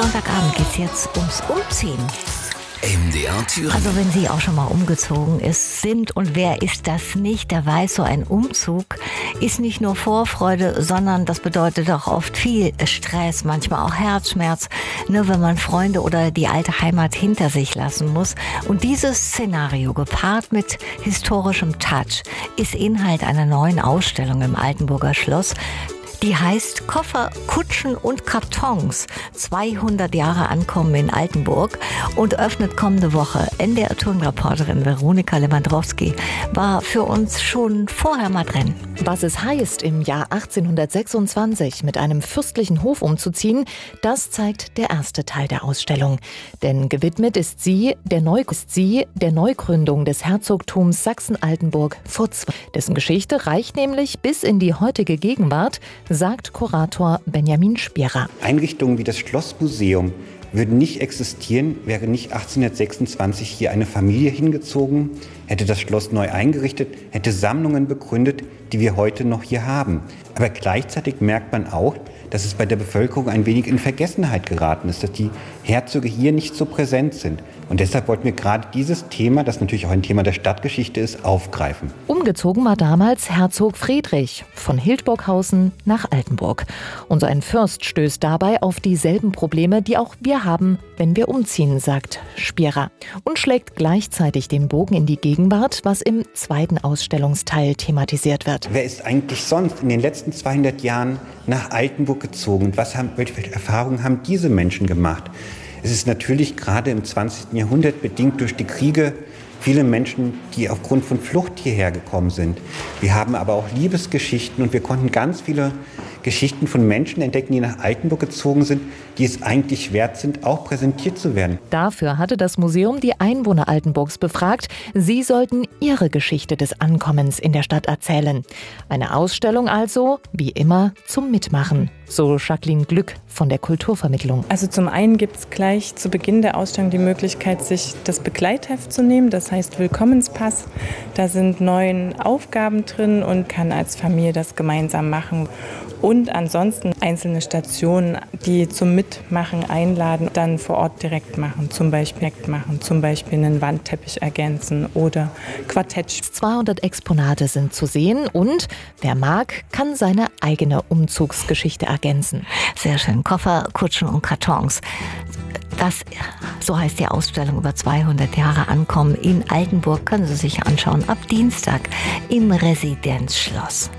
Sonntagabend geht's jetzt ums Umziehen. MDR Thüringen. Also wenn Sie auch schon mal umgezogen sind und wer ist das nicht, der weiß, so ein Umzug ist nicht nur Vorfreude, sondern das bedeutet auch oft viel Stress, manchmal auch Herzschmerz, ne, wenn man Freunde oder die alte Heimat hinter sich lassen muss. Und dieses Szenario, gepaart mit historischem Touch, ist Inhalt einer neuen Ausstellung im Altenburger Schloss. Die heißt Koffer, Kutschen und Kartons. 200 Jahre Ankommen in Altenburg und öffnet kommende Woche. NDR-Tourenreporterin Veronika Lewandowski war für uns schon vorher mal drin. Was es heißt, im Jahr 1826 mit einem fürstlichen Hof umzuziehen, das zeigt der erste Teil der Ausstellung. Denn gewidmet ist sie der Neugründung des Herzogtums Sachsen-Altenburg vor 2. Dessen Geschichte reicht nämlich bis in die heutige Gegenwart, sagt Kurator Benjamin Spierer. Einrichtungen wie das Schlossmuseum würden nicht existieren, wäre nicht 1826 hier eine Familie hingezogen, hätte das Schloss neu eingerichtet, hätte Sammlungen begründet, die wir heute noch hier haben. Aber gleichzeitig merkt man auch, dass es bei der Bevölkerung ein wenig in Vergessenheit geraten ist, dass die Herzöge hier nicht so präsent sind. Und deshalb wollten wir gerade dieses Thema, das natürlich auch ein Thema der Stadtgeschichte ist, aufgreifen. Umgezogen war damals Herzog Friedrich von Hildburghausen nach Altenburg. Und so ein Fürst stößt dabei auf dieselben Probleme, die auch wir haben, wenn wir umziehen, sagt Spierer. Und schlägt gleichzeitig den Bogen in die Gegenwart, was im zweiten Ausstellungsteil thematisiert wird. Wer ist eigentlich sonst in den letzten 200 Jahren nach Altenburg gezogen? Und welche Erfahrungen haben diese Menschen gemacht? Es ist natürlich gerade im 20. Jahrhundert bedingt durch die Kriege viele Menschen, die aufgrund von Flucht hierher gekommen sind. Wir haben aber auch Liebesgeschichten und wir konnten ganz viele Geschichten von Menschen entdecken, die nach Altenburg gezogen sind, die es eigentlich wert sind, auch präsentiert zu werden. Dafür hatte das Museum die Einwohner Altenburgs befragt. Sie sollten ihre Geschichte des Ankommens in der Stadt erzählen. Eine Ausstellung also, wie immer, zum Mitmachen. So Jacqueline Glück von der Kulturvermittlung. Also zum einen gibt es gleich zu Beginn der Ausstellung die Möglichkeit, sich das Begleitheft zu nehmen. Das heißt Willkommenspass. Da sind 9 Aufgaben drin und kann als Familie das gemeinsam machen. Und ansonsten einzelne Stationen, die zum Mitmachen einladen, dann vor Ort direkt machen. Zum Beispiel einen Wandteppich ergänzen oder Quartett. 200 Exponate sind zu sehen und wer mag, kann seine eigene Umzugsgeschichte ergänzen. Sehr schön. Koffer, Kutschen und Kartons. So heißt die Ausstellung über 200 Jahre Ankommen in Altenburg. Können Sie sich anschauen ab Dienstag im Residenzschloss.